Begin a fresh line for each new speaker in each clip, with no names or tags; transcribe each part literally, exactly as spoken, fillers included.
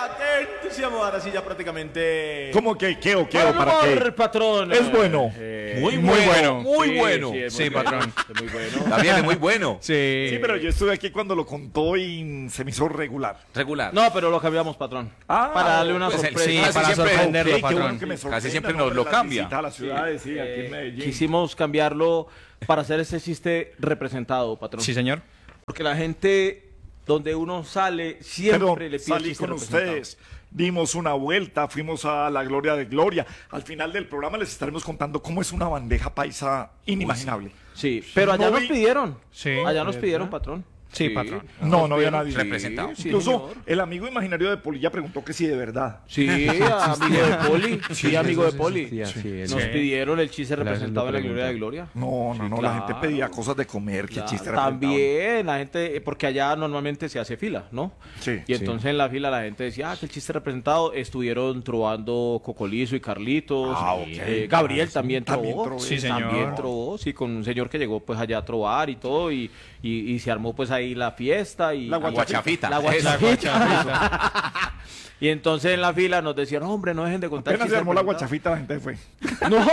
Atentísimo, ahora sí ya prácticamente...
¿Cómo que qué o qué
Buen
o para
humor,
qué?
patrón.
Es bueno.
Eh,
Muy
Muy
bueno.
bueno.
Muy
sí,
bueno.
Sí, es
Sí,
muy bueno,
patrón.
es muy bueno.
También es muy bueno.
Sí.
Sí, pero yo estuve aquí cuando lo contó y se me hizo regular.
Regular.
No, pero lo cambiamos, patrón.
Ah,
para darle una
pues el-
sorpresa.
sí,
casi
para
siempre-
sorprenderlo,
Ok, qué
patrón.
bueno que me
Casi
sorprenda,
siempre
¿no?
nos
Por
lo
las
cambia.
visitas a las ciudades, sí, aquí en
Eh,
Medellín.
quisimos cambiarlo para hacer ese chiste representado, patrón.
Sí, señor.
Porque la gente, donde uno sale, siempre
Pero
le pide el
salí
chiste
con
representado.
ustedes, dimos una vuelta, fuimos a la Gloria de Gloria. Al final del programa les estaremos contando cómo es una bandeja paisa inimaginable.
Sí, pero allá
No
nos
vi-
pidieron.
Sí.
Allá nos pidieron, patrón.
Sí, patrón.
No, no había nadie.
Representado.
Sí,
Incluso
señor.
el amigo imaginario de Polilla preguntó que sí, de verdad.
Sí, amigo de Poli. Sí, amigo de Poli.
Sí, así es.
Nos
Sí.
pidieron el chiste
Claro,
representado en
lo
la Gloria de
preguntan.
Gloria.
No, no, no, la gente
claro.
pedía cosas de comer, que
Claro,
chiste representado.
también la gente, porque allá normalmente se hace fila, ¿no?
Sí.
Y entonces en la fila la gente decía, ah, que el chiste representado, estuvieron trovando Cocolizo y Carlitos,
Ah, ok.
eh, Gabriel también trovó,
También trovó.
Sí, señor.
también trovó, sí, con un señor que llegó pues allá a trovar y todo, y, y, y se armó pues ahí la fiesta y
La
Guachafita.
la
Esa.
guachafita. Y entonces en la fila nos decían, hombre, no dejen de contar
Apenas se
chistes
armó la
representados".
guachafita, la gente fue.
No,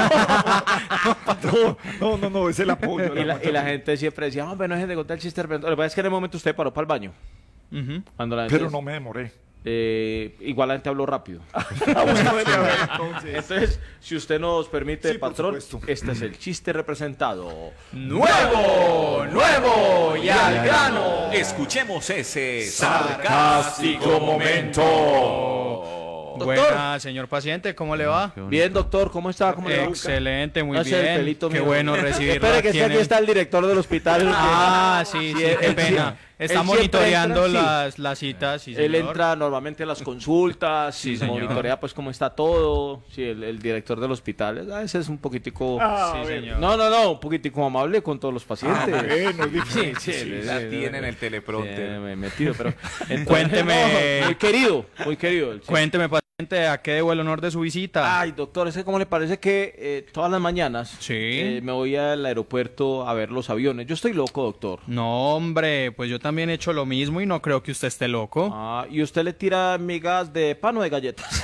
No, no, no, no, es el apoyo.
y, la, y la gente siempre decía, hombre, no dejen de contar chistes representados. Lo que pasa es que en el momento usted paró para el baño.
Ujú.
Cuando la gente
Pero no me demoré.
Eh, igual la gente habló rápido.
Vamos a ver, a ver, entonces.
Entonces, si usted nos permite,
Sí, por
patrón,
supuesto.
este es el chiste representado.
Nuevo, nuevo y al grano. Escuchemos ese sarcástico momento.
Doctor.
Buena, señor paciente, ¿cómo le va?
Bien, doctor, ¿cómo está? ¿Cómo le va?
Excelente, muy
No sé, el
bien.
pelito
Qué
mío.
bueno recibirlo.
Espere que
aquí
es que
en
aquí
el-
está el director del hospital.
Ah, sí, sí,
él-
qué
él
pena.
sie-
Está
él siempre
monitoreando
entra, sí.
las, las citas, sí,
Él
señor.
entra normalmente a las consultas,
Sí,
y
señor.
monitorea pues cómo está todo. Sí, el, el director del hospital, a veces es un poquitico...
Ah,
Sí,
bueno.
señor.
No, no, no, un poquitico amable con todos los pacientes.
Ah, bueno, es
Sí,
diferente.
sí,
Sí,
sí,
La
sí,
tiene
sí.
en el teleprompter.
Sí, me he metido, pero... entonces,
Cuénteme.
no, muy querido, muy querido. sí.
Cuénteme, paciente, ¿a qué debo el honor de su visita?
Ay, doctor, ¿ese cómo le parece que eh, todas las mañanas
Sí.
eh, me voy al aeropuerto a ver los aviones? Yo estoy loco, doctor.
No, hombre, pues yo también he hecho lo mismo y no creo que usted esté loco.
Ah, ¿y usted le tira migas de pan o de galletas?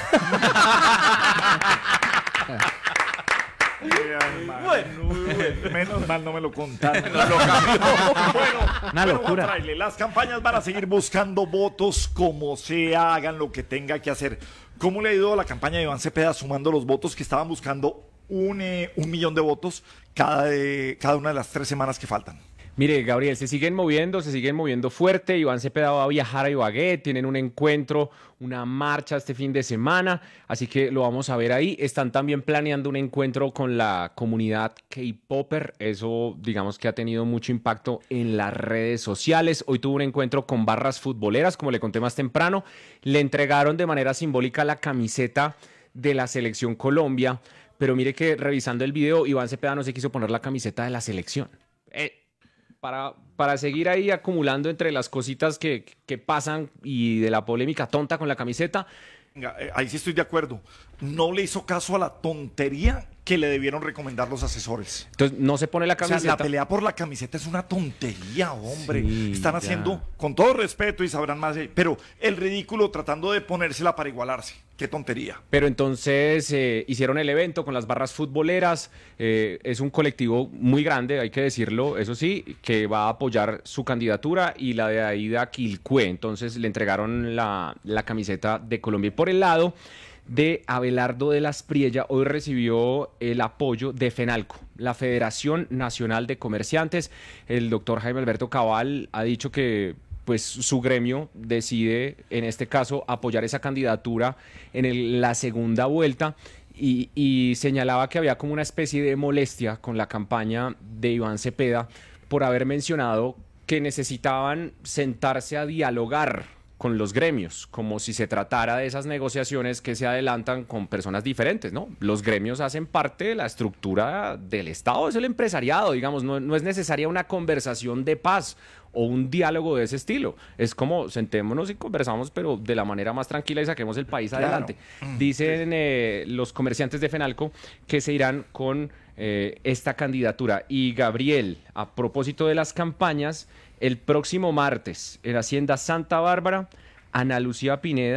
Ay, Manu, menos mal no me lo contaron.
No lo cambió.
Bueno,
Una
bueno,
locura.
Juan Fraile, las campañas van a seguir buscando votos como sea, hagan lo que tenga que hacer. ¿Cómo le ha ido a la campaña de Iván Cepeda sumando los votos que estaban buscando un, eh, un millón de votos cada, de, cada una de las tres semanas que faltan?
Mire, Gabriel, se siguen moviendo, se siguen moviendo fuerte. Iván Cepeda va a viajar a Ibagué, tienen un encuentro, una marcha este fin de semana, así que lo vamos a ver ahí. Están también planeando un encuentro con la comunidad K-Popper, eso digamos que ha tenido mucho impacto en las redes sociales. Hoy tuvo un encuentro con barras futboleras, como le conté más temprano. Le entregaron de manera simbólica la camiseta de la Selección Colombia, pero mire que revisando el video, Iván Cepeda no se quiso poner la camiseta de la selección. Eh, Para, para seguir ahí acumulando entre las cositas que, que pasan y de la polémica tonta con la camiseta.
Venga, eh, ahí sí estoy de acuerdo. No le hizo caso a la tontería que le debieron recomendar los asesores.
Entonces no se pone la
O sea,
camiseta.
la pelea por la camiseta es una tontería, hombre.
Sí,
Están
ya.
haciendo, con todo respeto y sabrán más, eh, pero el ridículo tratando de ponérsela para igualarse. Qué tontería.
Pero entonces eh, hicieron el evento con las barras futboleras. Eh, es un colectivo muy grande, hay que decirlo, eso sí, que va a apoyar su candidatura y la de Aida Quilcué. Entonces le entregaron la, la camiseta de Colombia. Y por el lado de Abelardo de las Priella, hoy recibió el apoyo de FENALCO, la Federación Nacional de Comerciantes. El doctor Jaime Alberto Cabal ha dicho que pues su gremio decide, en este caso, apoyar esa candidatura en el- la segunda vuelta y, y señalaba que había como una especie de molestia con la campaña de Iván Cepeda por haber mencionado que necesitaban sentarse a dialogar con los gremios, como si se tratara de esas negociaciones que se adelantan con personas diferentes, ¿no? Los gremios hacen parte de la estructura del Estado, es el empresariado, digamos, no, no es necesaria una conversación de paz o un diálogo de ese estilo. Es como sentémonos y conversamos, pero de la manera más tranquila y saquemos el país
Claro.
adelante. Dicen eh, los comerciantes de FENALCO que se irán con eh, esta candidatura. Y Gabriel, a propósito de las campañas, el próximo martes en Hacienda Santa Bárbara, Ana Lucía Pineda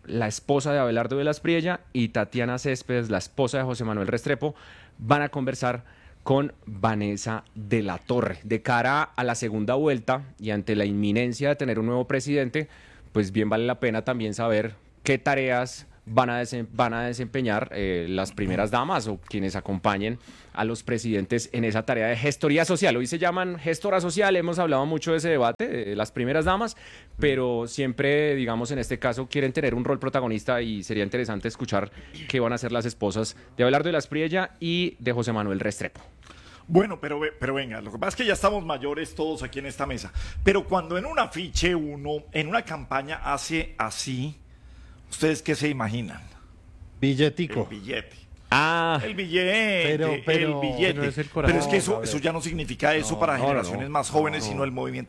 la esposa de Abelardo de las Priella, y Tatiana Céspedes, la esposa de José Manuel Restrepo, van a conversar con Vanessa de la Torre. De cara a la segunda vuelta y ante la inminencia de tener un nuevo presidente, pues bien vale la pena también saber qué tareas van a, desem- van a desempeñar eh, las primeras damas o quienes acompañen a los presidentes en esa tarea de gestoría social. Hoy se llaman gestora social, hemos hablado mucho de ese debate, de las primeras damas, pero siempre, digamos, en este caso quieren tener un rol protagonista y sería interesante escuchar qué van a hacer las esposas de Abelardo de las Priella y de José Manuel Restrepo.
Bueno, pero, ve- pero venga, lo que pasa es que ya estamos mayores todos aquí en esta mesa. Pero cuando en un afiche uno, en una campaña hace así, ¿ustedes qué se imaginan?
Billetico.
El billete.
Ah,
El billete,
Pero- pero-
el billete.
pero es el
Pero es
corazón.
que eso,
No,
eso ya no significa eso para
no, no,
generaciones
no.
más jóvenes,
No.
sino el movimiento.